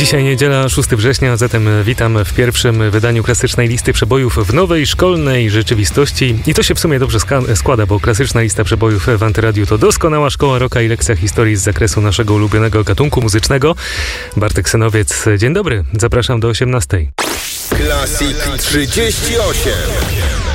Dzisiaj niedziela, 6 września, zatem witam w pierwszym wydaniu klasycznej listy przebojów w nowej szkolnej rzeczywistości. I to się w sumie dobrze składa, bo klasyczna lista przebojów w Antyradiu to doskonała szkoła rocka i lekcja historii z zakresu naszego ulubionego gatunku muzycznego. Bartek Synowiec, dzień dobry, zapraszam do 18. Classic 38.